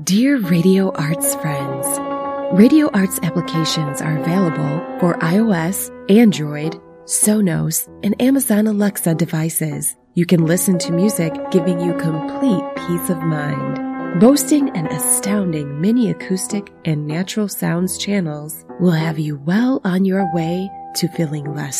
Dear Radio Arts friends, Radio Arts applications are available for iOS, Android, Sonos, and Amazon Alexa devices. You can listen to music giving you complete peace of mind. Boasting an astounding mini acoustic and natural sounds channels will have you well on your way to feeling less